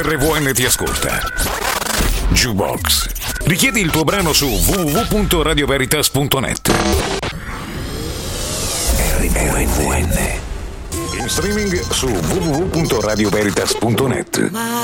RVN ti ascolta. Jukebox. Richiedi il tuo brano su www.radioveritas.net. RVN. In streaming su www.radioveritas.net.